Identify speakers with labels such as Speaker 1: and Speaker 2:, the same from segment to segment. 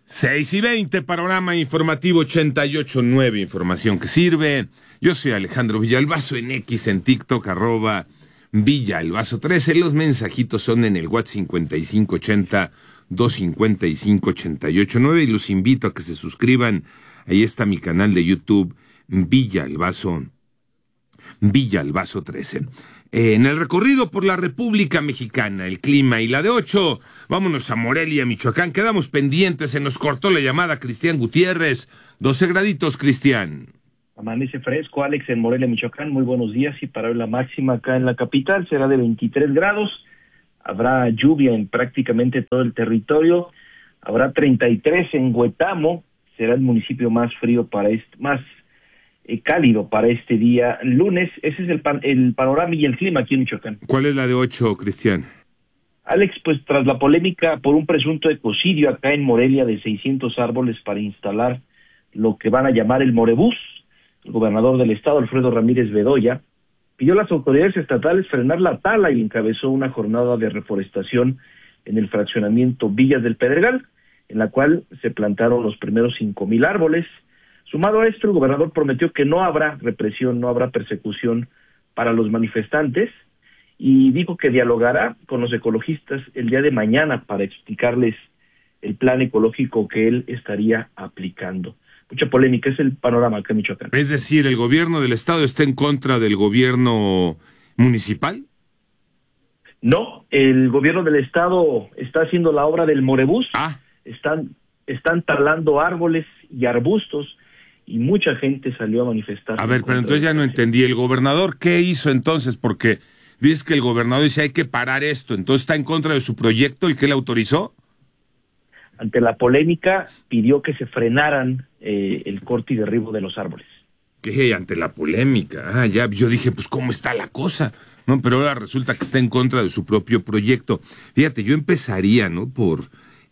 Speaker 1: 6:20, panorama informativo 88.9, información que sirve. Yo soy Alejandro Villalbazo en X, en TikTok, @Villalbazo13. Los mensajitos son en el WhatsApp 5580-255-889 y los invito a que se suscriban. Ahí está mi canal de YouTube, Villalbazo13. En el recorrido por la República Mexicana, el clima y la de 8, vámonos a Morelia, Michoacán. Quedamos pendientes, se nos cortó la llamada Cristian Gutiérrez. 12 graditos, Cristian.
Speaker 2: Amanece fresco, Alex, en Morelia, Michoacán. Muy buenos días. Y para hoy la máxima acá en la capital será de 23 grados. Habrá lluvia en prácticamente todo el territorio. Habrá 33 en Huetamo. Será el municipio más frío más cálido para este día lunes. Ese es el panorama y el clima aquí en Michoacán.
Speaker 1: ¿Cuál es la de 8, Cristian?
Speaker 2: Alex, pues tras la polémica por un presunto ecocidio acá en Morelia de 600 árboles para instalar lo que van a llamar el Morebús, el gobernador del estado, Alfredo Ramírez Bedoya, pidió a las autoridades estatales frenar la tala y encabezó una jornada de reforestación en el fraccionamiento Villas del Pedregal, en la cual se plantaron los primeros 5,000 árboles. Sumado a esto, el gobernador prometió que no habrá represión, no habrá persecución para los manifestantes y dijo que dialogará con los ecologistas el día de mañana para explicarles el plan ecológico que él estaría aplicando. Mucha polémica, es el panorama acá en Michoacán.
Speaker 1: Es decir, ¿el gobierno del estado está en contra del gobierno municipal?
Speaker 2: No, el gobierno del estado está haciendo la obra del Morebús. Están talando árboles y arbustos y mucha gente salió a manifestar.
Speaker 1: A ver, pero entonces ya no entendí. ¿El gobernador qué hizo entonces? Porque dice que el gobernador dice hay que parar esto. ¿Entonces está en contra de su proyecto, el que le autorizó?
Speaker 2: Ante la polémica, pidió que se frenaran el corte y derribo de los árboles.
Speaker 1: ¿Qué? Ante la polémica. Ya, yo dije, pues, ¿cómo está la cosa? No, pero ahora resulta que está en contra de su propio proyecto. Fíjate, yo empezaría, ¿no? Por,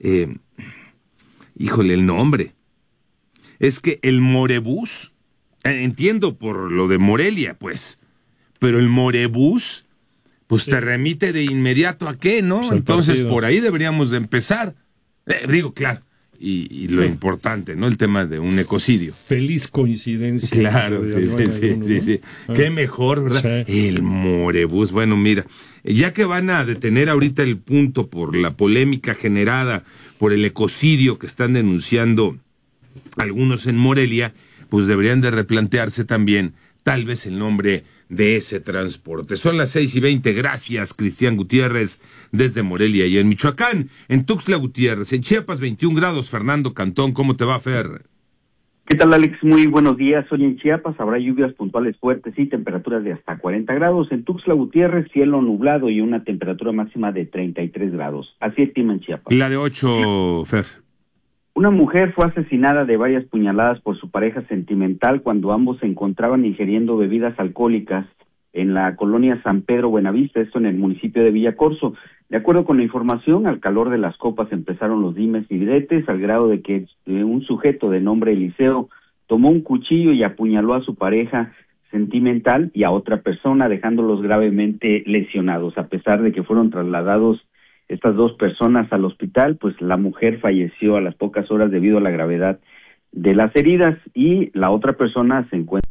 Speaker 1: el nombre. Es que el Morebús, entiendo por lo de Morelia, pues, pero el Morebús, pues sí, te remite de inmediato a qué, ¿no? Pues entonces, por ahí deberíamos de empezar. Claro, y lo importante, ¿no? El tema de un ecocidio.
Speaker 3: Feliz coincidencia.
Speaker 1: Claro, sí. Qué mejor, ¿verdad? Sí. El Morebús. Bueno, mira, ya que van a detener ahorita el punto por la polémica generada por el ecocidio que están denunciando algunos en Morelia, pues deberían de replantearse también tal vez el nombre de ese transporte. Son las 6:20. Gracias, Cristian Gutiérrez, desde Morelia y en Michoacán. En Tuxtla Gutiérrez, en Chiapas, 21 grados. Fernando Cantón, ¿cómo te va, Fer?
Speaker 4: ¿Qué tal, Alex? Muy buenos días. Hoy en Chiapas habrá lluvias puntuales fuertes y temperaturas de hasta 40 grados. En Tuxtla Gutiérrez, cielo nublado y una temperatura máxima de 33 grados. Así es clima en Chiapas.
Speaker 1: La de 8, Fer.
Speaker 4: Una mujer fue asesinada de varias puñaladas por su pareja sentimental cuando ambos se encontraban ingiriendo bebidas alcohólicas en la colonia San Pedro Buenavista, esto en el municipio de Villacorso. De acuerdo con la información, al calor de las copas empezaron los dimes y diretes, al grado de que un sujeto de nombre Eliseo tomó un cuchillo y apuñaló a su pareja sentimental y a otra persona, dejándolos gravemente lesionados. A pesar de que fueron trasladados estas dos personas al hospital, pues la mujer falleció a las pocas horas debido a la gravedad de las heridas y la otra persona se encuentra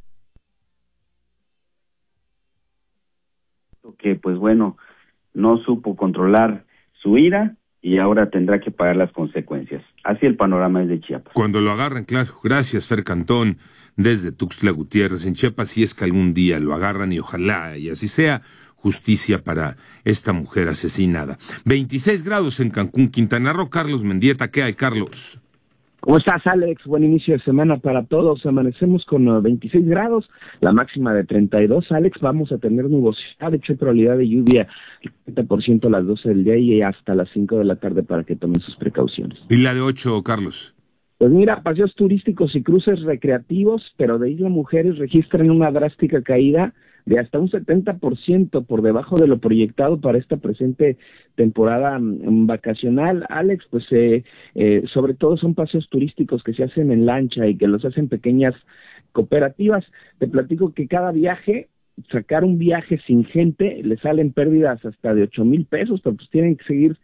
Speaker 4: que, pues bueno, no supo controlar su ira y ahora tendrá que pagar las consecuencias. Así el panorama es de Chiapas.
Speaker 1: Cuando lo agarran, claro. Gracias, Fer Cantón, desde Tuxtla Gutiérrez, en Chiapas, si es que algún día lo agarran y ojalá y así sea. Justicia para esta mujer asesinada. 26 grados en Cancún, Quintana Roo. Carlos Mendieta, ¿qué hay, Carlos?
Speaker 5: ¿Cómo estás, Alex? Buen inicio de semana para todos. Amanecemos con 26 grados, la máxima de 32. Alex, vamos a tener nubosidad, de hecho, probabilidad de lluvia el 30% a las 12 del día y hasta las 5 de la tarde para que tomen sus precauciones.
Speaker 1: ¿Y la de 8, Carlos?
Speaker 5: Pues mira, paseos turísticos y cruces recreativos, pero de Isla Mujeres registran una drástica caída de hasta un 70% por debajo de lo proyectado para esta presente temporada vacacional. Alex, pues sobre todo son paseos turísticos que se hacen en lancha y que los hacen pequeñas cooperativas. Te platico que cada viaje, sacar un viaje sin gente, le salen pérdidas hasta de 8,000 pesos, pero pues tienen que seguir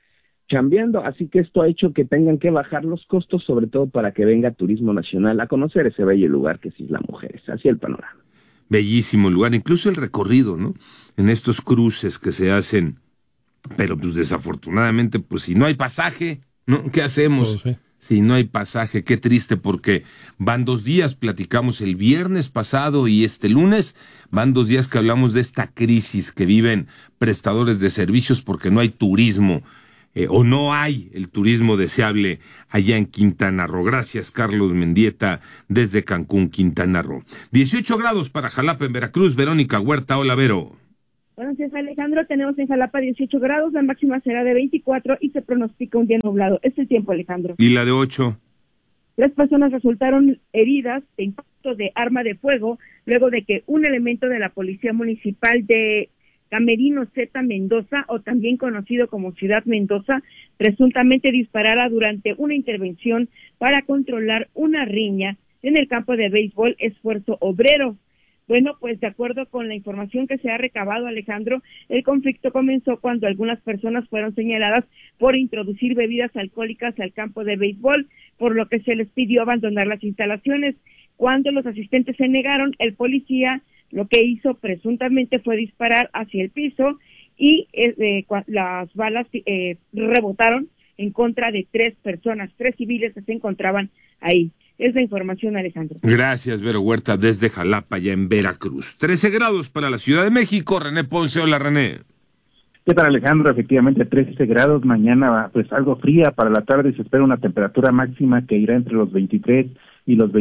Speaker 5: chambeando, así que esto ha hecho que tengan que bajar los costos, sobre todo para que venga turismo nacional a conocer ese bello lugar que es Isla Mujeres. Así el panorama.
Speaker 1: Bellísimo lugar, incluso el recorrido, ¿no? En estos cruces que se hacen, pero pues desafortunadamente, pues si no hay pasaje, ¿no? ¿Qué hacemos? Sí. Si no hay pasaje, qué triste, porque van 2 días, platicamos el viernes pasado y este lunes, van 2 días que hablamos de esta crisis que viven prestadores de servicios porque no hay turismo, o no hay el turismo deseable allá en Quintana Roo. Gracias, Carlos Mendieta, desde Cancún, Quintana Roo. 18 grados para Jalapa, en Veracruz. Verónica Huerta, hola, Vero.
Speaker 3: Buenos días, Alejandro. Tenemos en Jalapa 18 grados, la máxima será de 24 y se pronostica un día nublado. Es el tiempo, Alejandro.
Speaker 1: ¿Y la de 8?
Speaker 3: 3 personas resultaron heridas de impacto de arma de fuego luego de que un elemento de la Policía Municipal de Camerino Z Mendoza, o también conocido como Ciudad Mendoza, presuntamente disparara durante una intervención para controlar una riña en el campo de béisbol Esfuerzo Obrero. Bueno, pues de acuerdo con la información que se ha recabado, Alejandro, el conflicto comenzó cuando algunas personas fueron señaladas por introducir bebidas alcohólicas al campo de béisbol, por lo que se les pidió abandonar las instalaciones. Cuando los asistentes se negaron, el policía lo que hizo presuntamente fue disparar hacia el piso y las balas rebotaron en contra de 3 personas, 3 civiles que se encontraban ahí. Es la información, Alejandro.
Speaker 1: Gracias, Vero Huerta, desde Jalapa, ya en Veracruz. 13 grados para la Ciudad de México. René Ponce, hola, René.
Speaker 6: ¿Qué tal, Alejandro? Efectivamente, 13 grados. Mañana, pues algo fría. Para la tarde se espera una temperatura máxima que irá entre los 23 y los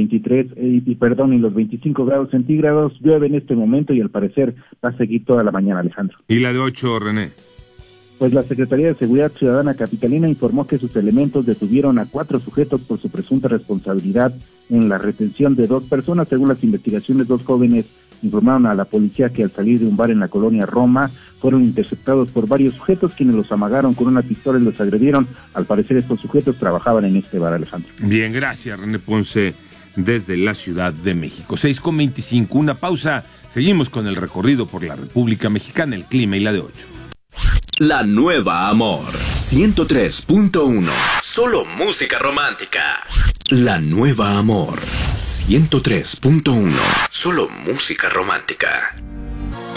Speaker 6: 25 grados centígrados. Llueve en este momento y al parecer va a seguir toda la mañana, Alejandro.
Speaker 1: ¿Y la de 8, René?
Speaker 6: Pues la Secretaría de Seguridad Ciudadana capitalina informó que sus elementos detuvieron a 4 sujetos por su presunta responsabilidad en la retención de 2 personas. Según las investigaciones, 2 jóvenes informaron a la policía que al salir de un bar en la colonia Roma fueron interceptados por varios sujetos quienes los amagaron con una pistola y los agredieron. Al parecer estos sujetos trabajaban en este bar, Alejandro.
Speaker 1: Bien, gracias, René Ponce, desde la Ciudad de México. 6:25, una pausa. Seguimos con el recorrido por la República Mexicana, el clima y la de 8.
Speaker 7: La Nueva Amor 103.1. Solo música romántica. La Nueva Amor 103.1. Solo música romántica.